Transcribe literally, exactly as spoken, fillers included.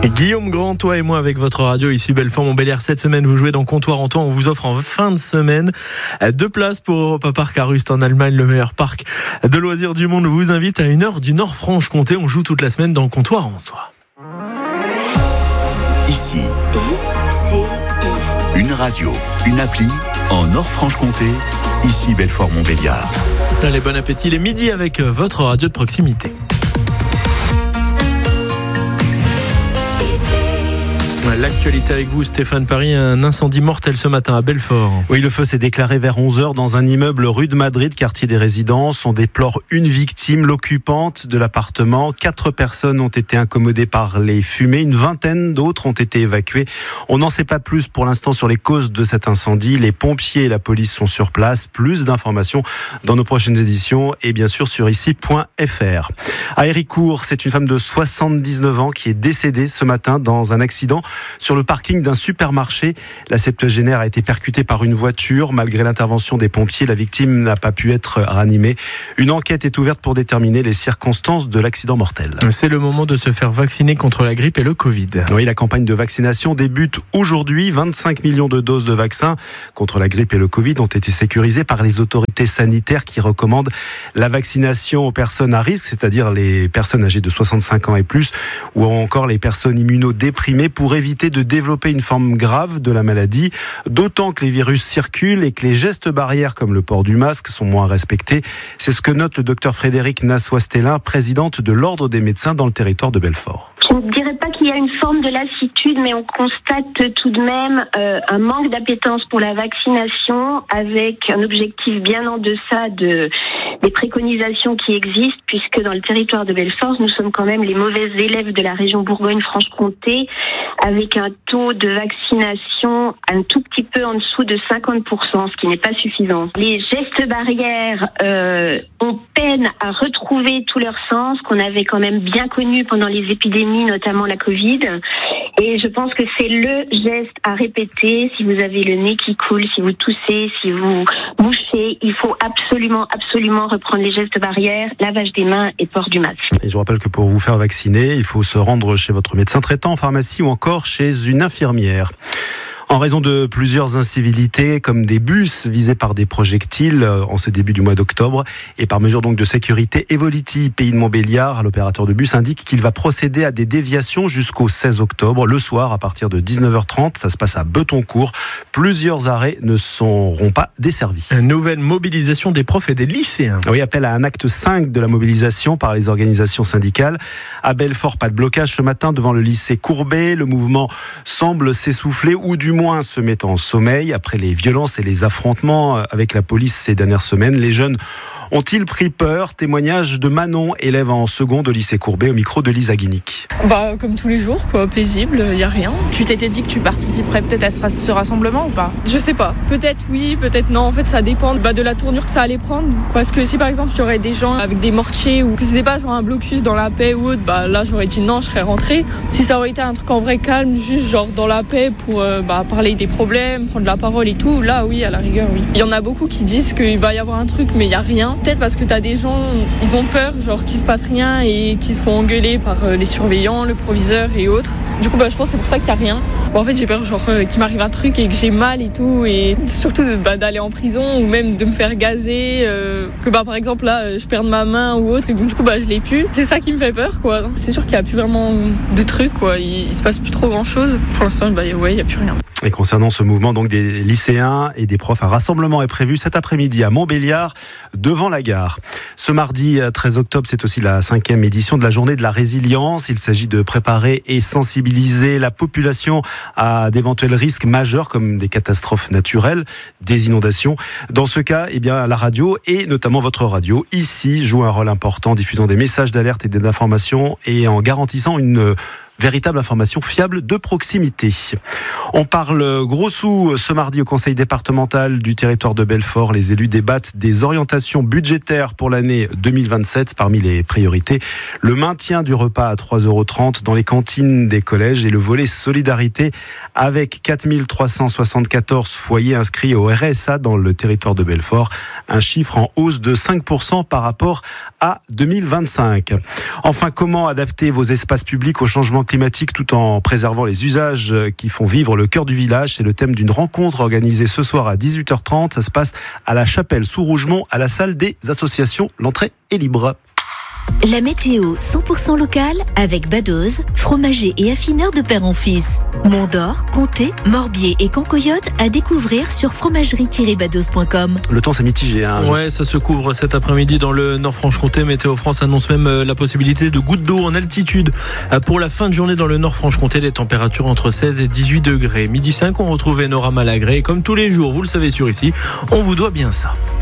Guillaume Grand, toi et moi avec votre radio ici Belfort-Montbéliard. Cette semaine, vous jouez dans Comptoir en Toi. On vous offre en fin de semaine deux places pour Europa Park à Rust en Allemagne, le meilleur parc de loisirs du monde. Vous invite à une heure du Nord-Franche-Comté. On joue toute la semaine dans Comptoir en Toi. Ici, une radio, une appli en Nord-Franche-Comté. Ici Belfort-Montbéliard. Allez, bon appétit, les midis avec votre radio de proximité. L'actualité avec vous, Stéphane Paris. Un incendie mortel ce matin à Belfort. Oui, le feu s'est déclaré vers onze heures dans un immeuble rue de Madrid, quartier des Résidences. On déplore une victime, l'occupante de l'appartement. Quatre personnes ont été incommodées par les fumées. Une vingtaine d'autres ont été évacuées. On n'en sait pas plus pour l'instant sur les causes de cet incendie. Les pompiers et la police sont sur place. Plus d'informations dans nos prochaines éditions et bien sûr sur ici point f r. À Héricourt, c'est une femme de soixante-dix-neuf ans qui est décédée ce matin dans un accident sur le parking d'un supermarché. La septuagénaire a été percutée par une voiture. Malgré l'intervention des pompiers, la victime n'a pas pu être ranimée. Une enquête est ouverte pour déterminer les circonstances de l'accident mortel. C'est le moment de se faire vacciner contre la grippe et le Covid. Oui, la campagne de vaccination débute aujourd'hui. vingt-cinq millions de doses de vaccins contre la grippe et le Covid ont été sécurisées par les autorités sanitaires qui recommandent la vaccination aux personnes à risque, c'est-à-dire les personnes âgées de soixante-cinq ans et plus, ou encore les personnes immunodéprimées pour éviter de développer une forme grave de la maladie, d'autant que les virus circulent et que les gestes barrières comme le port du masque sont moins respectés. C'est ce que note le docteur Frédéric Nassois-Stellin, présidente de l'Ordre des médecins dans le territoire de Belfort. Je ne dirais pas qu'il y a une forme de lassitude, mais on constate tout de même euh, un manque d'appétence pour la vaccination, avec un objectif bien en deçà de, des préconisations qui existent, puisque dans le territoire de Belfort, nous sommes quand même les mauvais élèves de la région Bourgogne-Franche-Comté, avec un taux de vaccination un tout petit peu en dessous de cinquante pour cent, ce qui n'est pas suffisant. Les gestes barrières euh, ont peine à retrouver tout leur sens, qu'on avait quand même bien connu pendant les épidémies, notamment la Covid. Et je pense que c'est le geste à répéter. Si vous avez le nez qui coule, si vous toussez, si vous mouchez, il faut absolument, absolument reprendre les gestes barrières, lavage des mains et port du masque. Et je vous rappelle que pour vous faire vacciner, il faut se rendre chez votre médecin traitant en pharmacie ou encore chez une infirmière. En raison de plusieurs incivilités, comme des bus visés par des projectiles en ce début du mois d'octobre, et par mesure donc de sécurité, Evolity, Pays de Montbéliard, l'opérateur de bus, indique qu'il va procéder à des déviations jusqu'au seize octobre, le soir à partir de dix-neuf heures trente. Ça se passe à Betoncourt. Plusieurs arrêts ne seront pas desservis. Une nouvelle mobilisation des profs et des lycéens. Oui, appel à un acte cinq de la mobilisation par les organisations syndicales. À Belfort, pas de blocage ce matin devant le lycée Courbet. Le mouvement semble s'essouffler ou du moins se met en sommeil après les violences et les affrontements avec la police ces dernières semaines. Les jeunes ont-ils pris peur? Témoignage de Manon, élève en seconde au lycée Courbet, au micro de Lisa Guinic. Bah, comme tous les jours, quoi, paisible, il n'y a rien. Tu t'étais dit que tu participerais peut-être à ce rassemblement ou pas? Je sais pas. Peut-être oui, peut-être non. En fait, ça dépend bah, de la tournure que ça allait prendre. Parce que si par exemple, il y aurait des gens avec des mortiers ou que c'était pas genre un blocus dans la paix ou autre, bah là, j'aurais dit non, je serais rentrée. Si ça aurait été un truc en vrai calme, juste genre dans la paix pour euh, bah, parler des problèmes, prendre la parole et tout, là, oui, à la rigueur, oui. Il y en a beaucoup qui disent qu'il va y avoir un truc, mais il n'y a rien. Peut-être parce que t'as des gens, ils ont peur, genre qu'il se passe rien et qu'ils se font engueuler par euh, les surveillants, le proviseur et autres. Du coup, bah, je pense que c'est pour ça qu'il n'y a rien. Bon, en fait, j'ai peur genre euh, qu'il m'arrive un truc et que j'ai mal et tout, et surtout bah, d'aller en prison ou même de me faire gazer, euh, que bah par exemple là, je perde ma main ou autre, et donc, du coup bah je l'ai plus. C'est ça qui me fait peur, quoi. Donc, c'est sûr qu'il n'y a plus vraiment de trucs, quoi. Il, il se passe plus trop grand-chose. Pour l'instant, bah ouais, il n'y a plus rien. Et concernant ce mouvement donc des lycéens et des profs, un rassemblement est prévu cet après-midi à Montbéliard, devant la gare. Ce mardi treize octobre, c'est aussi la cinquième édition de la journée de la résilience. Il s'agit de préparer et sensibiliser la population à d'éventuels risques majeurs comme des catastrophes naturelles, des inondations. Dans ce cas, eh bien, la radio et notamment votre radio ici joue un rôle important, diffusant des messages d'alerte et d'information et en garantissant une véritable information fiable de proximité. On parle gros sous ce mardi au conseil départemental du territoire de Belfort. Les élus débattent des orientations budgétaires pour l'année deux mille vingt-sept. Parmi les priorités, le maintien du repas à trois euros trente dans les cantines des collèges et le volet solidarité avec quatre mille trois cent soixante-quatorze foyers inscrits au R S A dans le territoire de Belfort. Un chiffre en hausse de cinq pour cent par rapport à deux mille vingt-cinq. Enfin, comment adapter vos espaces publics au changement climatique tout en préservant les usages qui font vivre le cœur du village? C'est le thème d'une rencontre organisée ce soir à dix-huit heures trente. Ça se passe à la Chapelle sous Rougemont, à la salle des associations. L'entrée est libre. La météo cent pour cent locale avec Badoz, fromager et affineur de père en fils. Mont-d'Or, Comté, Morbier et Cancoyote à découvrir sur fromagerie tiret badoz point com. Le temps c'est mitigé. Hein, ouais, ça se couvre cet après-midi dans le Nord-Franche-Comté. Météo France annonce même la possibilité de gouttes d'eau en altitude pour la fin de journée dans le Nord-Franche-Comté. Les températures entre seize et dix-huit degrés. Midi cinq, on retrouve Enora Malagré. Et comme tous les jours, vous le savez sur ici, on vous doit bien ça.